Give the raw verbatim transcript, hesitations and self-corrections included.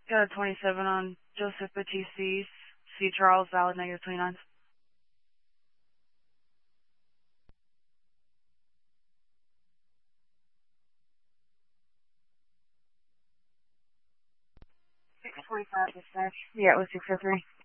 Got a twenty-seven on Joseph Batiste, C. Charles, valid negative twenty-nine. six forty-five dispatch. Yeah, it was six oh three.